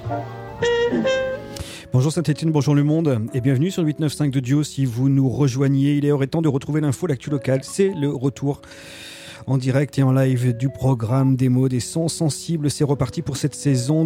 Bonjour Saint-Étienne, bonjour le monde et bienvenue sur le 895 de Dio. Si vous nous rejoignez, il est heure et temps de retrouver l'info, l'actu locale. C'est le retour en direct et en live du programme des mots, des sons sensibles. C'est reparti pour cette saison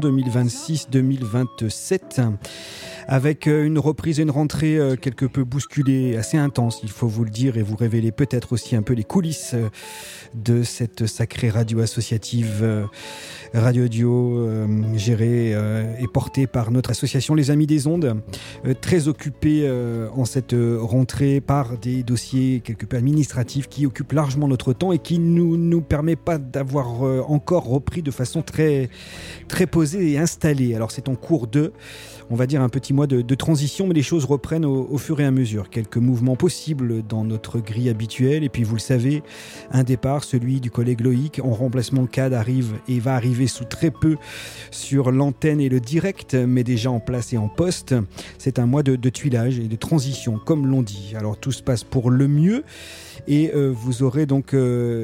2026-2027 avec une reprise et une rentrée quelque peu bousculée, assez intense, il faut vous le dire, et vous révéler peut-être aussi un peu les coulisses de cette sacrée radio associative, Radio Dio, gérée et portée par notre association Les Amis des Ondes, très occupée en cette rentrée par des dossiers quelque peu administratifs qui occupent largement notre temps et qui nous permet pas d'avoir encore repris de façon très, très posée et installée. Alors c'est en cours de, on va dire, un petit mois de transition, mais les choses reprennent au fur et à mesure. Quelques mouvements possibles dans notre grille habituelle, et puis vous le savez, un départ, celui du collègue Loïc, en remplacement CAD arrive et va arriver sous très peu sur l'antenne et le direct, mais déjà en place et en poste. C'est un mois de tuilage et de transition, comme l'on dit. Alors tout se passe pour le mieux, et vous aurez donc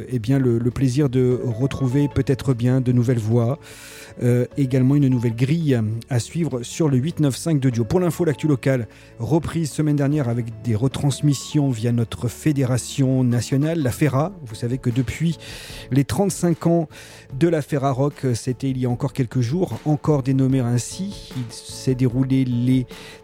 le plaisir de retrouver peut-être bien de nouvelles voix, également une nouvelle grille à suivre sur le 895 de Dio. Pour l'info, l'actu locale, reprise semaine dernière avec des retransmissions via notre fédération nationale, la FERA. Vous savez que depuis les 35 ans de la FERA Rock, c'était il y a encore quelques jours, encore dénommé ainsi. Il s'est déroulé les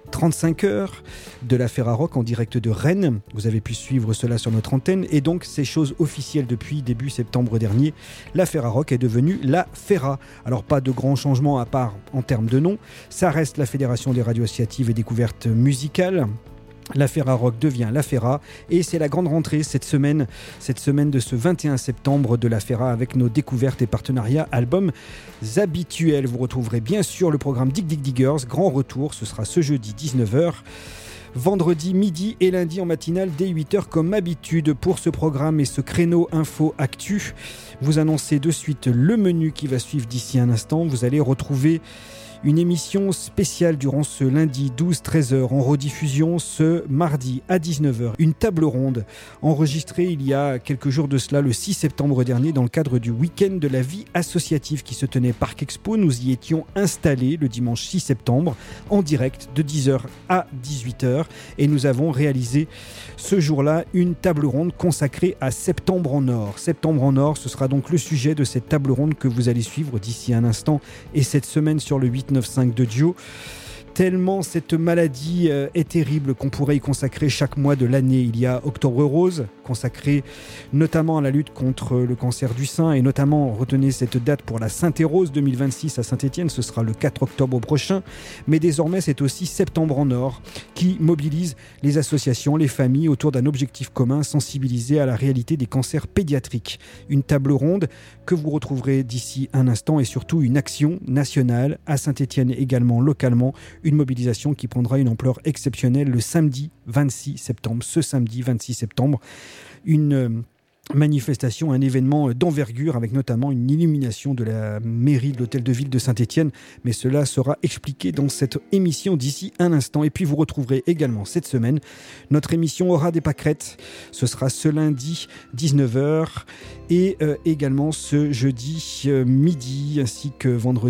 35 heures de la FERA Rock en direct de Rennes. Vous avez pu suivre cela sur notre antenne. Et donc, c'est chose officielle depuis début septembre dernier. La FERA Rock est devenue la FERA. Alors, pas de grands changements à part en termes de nom. Ça reste la Fédération des radios associatives et découvertes musicales. La FERA Rock devient la FERA et c'est la grande rentrée cette semaine de ce 21 septembre de la FERA avec nos découvertes et partenariats albums habituels. Vous retrouverez bien sûr le programme Dig Dig Diggers, grand retour, ce sera ce jeudi 19h. Vendredi midi et lundi en matinale dès 8h comme habitude. Pour ce programme et ce créneau info actu, vous annoncez de suite le menu qui va suivre d'ici un instant. Vous allez retrouver une émission spéciale durant ce lundi 12-13h en rediffusion ce mardi à 19h. Une table ronde enregistrée il y a quelques jours de cela, le 6 septembre dernier, dans le cadre du week-end de la vie associative qui se tenait Parc Expo. Nous y étions installés le dimanche 6 septembre en direct de 10h à 18h et nous avons réalisé ce jour-là une table ronde consacrée à Septembre en Or. Septembre en Or, ce sera donc le sujet de cette table ronde que vous allez suivre d'ici un instant et cette semaine sur le 895 de Dio. Tellement cette maladie est terrible qu'on pourrait y consacrer chaque mois de l'année. Il y a Octobre Rose, consacré notamment à la lutte contre le cancer du sein et notamment, retenez cette date pour la Saint-Hérose 2026 à Saint-Étienne, ce sera le 4 octobre prochain. Mais désormais, c'est aussi Septembre en Or qui mobilise les associations, les familles autour d'un objectif commun, sensibiliser à la réalité des cancers pédiatriques. Une table ronde que vous retrouverez d'ici un instant et surtout une action nationale à Saint-Étienne également localement. Une mobilisation qui prendra une ampleur exceptionnelle le samedi 26 septembre. Ce samedi 26 septembre, une manifestation, un événement d'envergure avec notamment une illumination de la mairie de l'hôtel de ville de Saint-Étienne. Mais cela sera expliqué dans cette émission d'ici un instant. Et puis vous retrouverez également cette semaine notre émission Aura des pâquerettes. Ce sera ce lundi 19h et également ce jeudi midi ainsi que vendredi